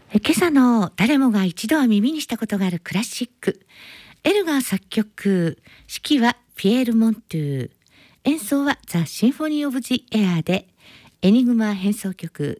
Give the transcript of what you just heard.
今朝の誰もが一度は耳にしたことがあるクラシック、エルガー作曲、指揮はピエール・モントゥ、演奏はザ・シンフォニー・オブ・ジ・エアーでエニグマ変奏曲